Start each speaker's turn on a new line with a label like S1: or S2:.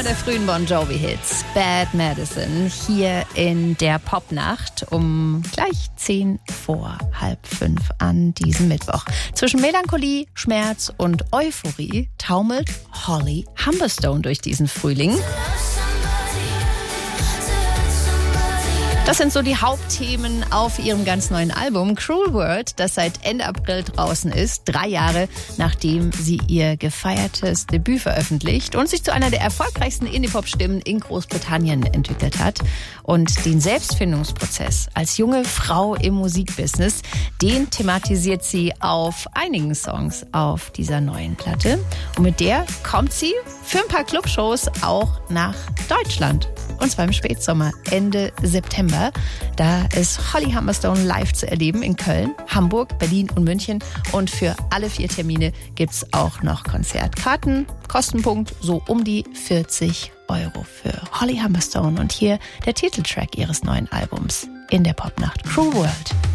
S1: Einer der frühen Bon Jovi-Hits, Bad Medicine, hier in der Popnacht um gleich 4:10 an diesem Mittwoch. Zwischen Melancholie, Schmerz und Euphorie taumelt Holly Humberstone durch diesen Frühling. Das sind so die Hauptthemen auf ihrem ganz neuen Album Cruel World, das seit Ende April draußen ist, 3 Jahre nachdem sie ihr gefeiertes Debüt veröffentlicht und sich zu einer der erfolgreichsten Indie-Pop-Stimmen in Großbritannien entwickelt hat. Und den Selbstfindungsprozess als junge Frau im Musikbusiness, den thematisiert sie auf einigen Songs auf dieser neuen Platte. Und mit der kommt sie für ein paar Clubshows auch nach Deutschland. Und zwar im Spätsommer, Ende September. Da ist Holly Humberstone live zu erleben in Köln, Hamburg, Berlin und München. Und für alle 4 Termine gibt's auch noch Konzertkarten. Kostenpunkt so um die 40 € für Holly Humberstone. Und hier der Titeltrack ihres neuen Albums in der Popnacht, Cruel World.